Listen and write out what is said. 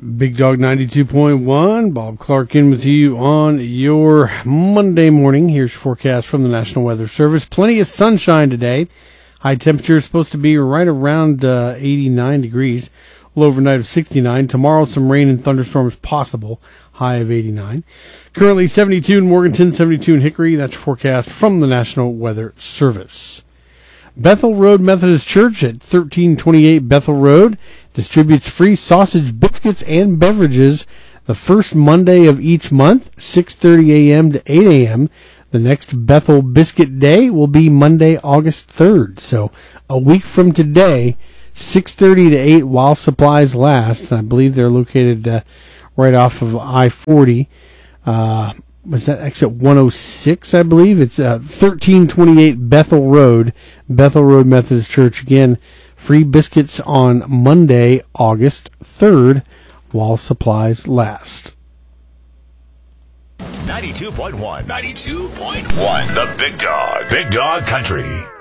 Big Dog 92.1, Bob Clark in with you on your Monday morning. Here's your forecast from the National Weather Service. Plenty of sunshine today. High temperature is supposed to be right around 89 degrees. Low overnight of 69. Tomorrow, some rain and thunderstorms possible. High of 89. Currently 72 in Morganton, 72 in Hickory. That's your forecast from the National Weather Service. Bethel Road Methodist Church at 1328 Bethel Road distributes free sausage biscuits and beverages the first Monday of each month, 6:30 a.m. to 8 a.m. The next Bethel Biscuit Day will be Monday, August 3rd. So a week from today, 6:30 to 8 while supplies last. I believe they're located right off of I-40. Was that exit 106, I believe? It's 1328 Bethel Road Methodist Church. Again, free biscuits on Monday, August 3rd, while supplies last. 92.1. The Big Dog. Big Dog Country.